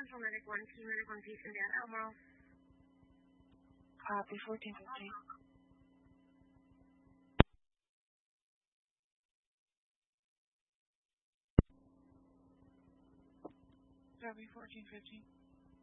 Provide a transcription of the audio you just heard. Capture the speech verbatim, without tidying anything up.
Central Medic one, Key Medic one, Peace and Dan Admiral. Copy, fourteen fifteen. Copy, fourteen fifteen.